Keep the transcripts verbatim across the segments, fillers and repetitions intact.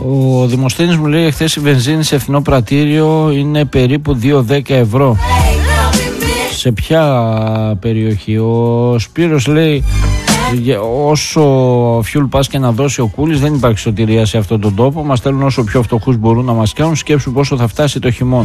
Ο Δημοσθένης μου λέει εχθές η βενζίνη σε φθηνό πρατήριο είναι περίπου δύο δέκα ευρώ. Σε ποια περιοχή? Ο Σπύρος λέει όσο fuel pass και να δώσει ο Κούλης δεν υπάρχει σωτηρία σε αυτόν τον τόπο. Μας θέλουν όσο πιο φτωχούς μπορούν να μας κάνουν. Σκέψου πόσο θα φτάσει το χειμώνα.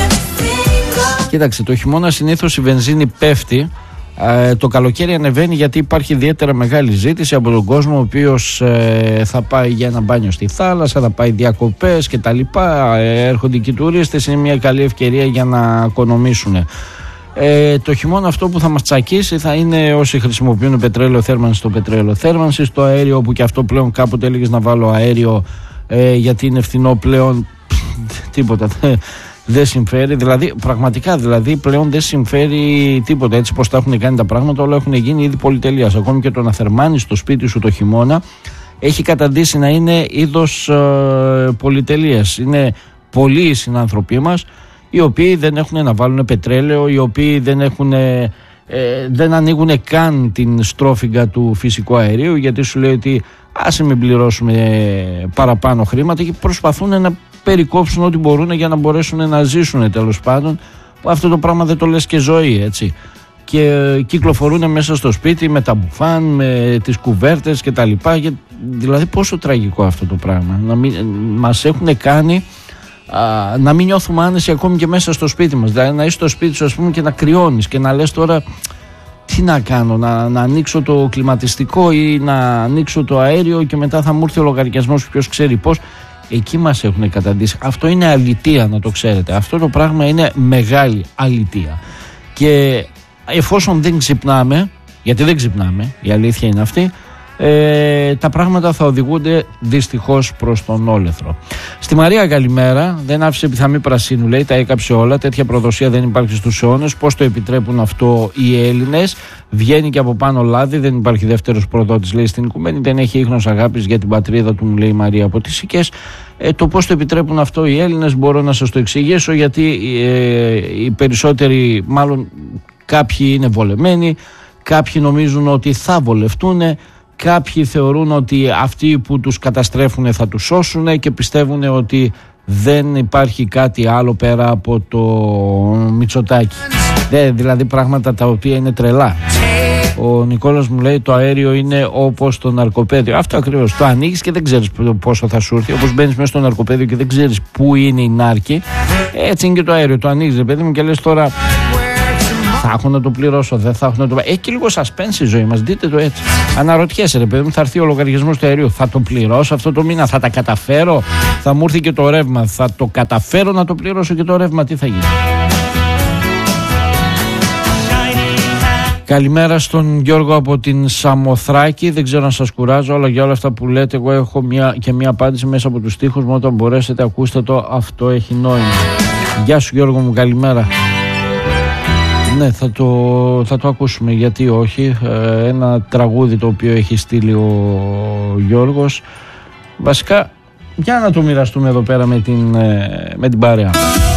Κοίταξε, το χειμώνα συνήθως η βενζίνη πέφτει. Ε, το καλοκαίρι ανεβαίνει γιατί υπάρχει ιδιαίτερα μεγάλη ζήτηση από τον κόσμο, ο οποίος ε, θα πάει για ένα μπάνιο στη θάλασσα, θα πάει διακοπές κτλ. Ε, έρχονται και οι τουρίστες, είναι μια καλή ευκαιρία για να οικονομήσουν. Ε, το χειμώνα αυτό που θα μας τσακίσει θα είναι όσοι χρησιμοποιούν πετρέλαιο θέρμανση στο πετρέλαιο θέρμανση, το αέριο, όπου και αυτό πλέον κάποτε έλεγες να βάλω αέριο ε, γιατί είναι φθηνό, πλέον τίποτα δεν συμφέρει, δηλαδή πραγματικά δηλαδή πλέον δεν συμφέρει τίποτα, έτσι πως τα έχουν κάνει τα πράγματα, όλα έχουν γίνει ήδη πολυτελείας. Ακόμη και το να θερμάνεις το σπίτι σου το χειμώνα έχει καταντήσει να είναι είδος ε, πολυτελείας. Είναι πολλοί οι συνάνθρωποι μας οι οποίοι δεν έχουν να βάλουν πετρέλαιο, οι οποίοι δεν, έχουν, ε, δεν ανοίγουν καν την στρόφιγγα του φυσικού αερίου, γιατί σου λέει ότι άσε μην πληρώσουμε παραπάνω χρήματα, και προσπαθούν να περικόψουν ό,τι μπορούν για να μπορέσουν να ζήσουν, τέλος πάντων. Αυτό το πράγμα δεν το λες και ζωή, έτσι. Και κυκλοφορούν μέσα στο σπίτι με τα μπουφάν, με τις κουβέρτες και τα λοιπά. Δηλαδή πόσο τραγικό αυτό το πράγμα. Να μην, μας έχουν κάνει α, να μην νιώθουμε άνεση ακόμη και μέσα στο σπίτι μας. Δηλαδή να είσαι στο σπίτι σου, ας πούμε, και να κρυώνεις και να λες τώρα τι να κάνω, να, να ανοίξω το κλιματιστικό ή να ανοίξω το αέριο και μετά θα μου έρθει ο λογαριασμός ποιος ξέρει πώς. Εκεί μας έχουν καταντήσει. Αυτό είναι αλητεία, να το ξέρετε. Αυτό το πράγμα είναι μεγάλη αλητεία. Και εφόσον δεν ξυπνάμε, γιατί δεν ξυπνάμε, η αλήθεια είναι αυτή, ε, τα πράγματα θα οδηγούνται δυστυχώς προς τον όλεθρο. Στη Μαρία καλημέρα, δεν άφησε πιθαμή πρασίνου, λέει, τα έκαψε όλα, τέτοια προδοσία δεν υπάρχει στους αιώνες, πώς το επιτρέπουν αυτό οι Έλληνες? Βγαίνει και από πάνω λάδι, δεν υπάρχει δεύτερος προδότης, λέει, στην οικουμένη, δεν έχει ίχνος αγάπης για την πατρίδα του, μου λέει η Μαρία από τις Σικές. Ε, το πώς το επιτρέπουν αυτό οι Έλληνες μπορώ να σας το εξηγήσω, γιατί ε, οι περισσότεροι, μάλλον κάποιοι είναι βολεμένοι, κάποιοι νομίζουν ότι θα βολευτούν, κάποιοι θεωρούν ότι αυτοί που τους καταστρέφουν θα τους σώσουν και πιστεύουν ότι δεν υπάρχει κάτι άλλο πέρα από το Μητσοτάκη. Δε, δηλαδή πράγματα τα οποία είναι τρελά. Ο Νικόλας μου λέει το αέριο είναι όπως το ναρκοπαίδιο. Αυτό ακριβώς. Το ανοίγεις και δεν ξέρεις πόσο θα σου έρθει. Όπως μπαίνεις μέσα στο ναρκοπαίδιο και δεν ξέρεις πού είναι η νάρκη, έτσι είναι και το αέριο. Το ανοίγεις, παιδί μου, και λες τώρα θα έχω να το πληρώσω, δεν θα έχω να το πληρώσω. Έχει και λίγο suspense η ζωή μας, δείτε το έτσι. Αναρωτιέσαι, ρε παιδί μου, θα έρθει ο λογαριασμός του αερίου, θα το πληρώσω αυτό το μήνα, θα τα καταφέρω, θα μου έρθει και το ρεύμα, θα το καταφέρω να το πληρώσω και το ρεύμα, τι θα γίνει? Καλημέρα στον Γιώργο από την Σαμοθράκη. Δεν ξέρω αν σας κουράζω, αλλά για όλα αυτά που λέτε, εγώ έχω μια, και μια απάντηση μέσα από τους στίχους μου. Όταν μπορέσετε, ακούστε το, αυτό έχει νόημα. Γεια σου Γιώργο μου, καλημέρα. Ναι, θα το, θα το ακούσουμε, γιατί όχι. Ε, ένα τραγούδι το οποίο έχει στείλει ο Γιώργος. Βασικά, για να το μοιραστούμε εδώ πέρα με την, με την παρέα.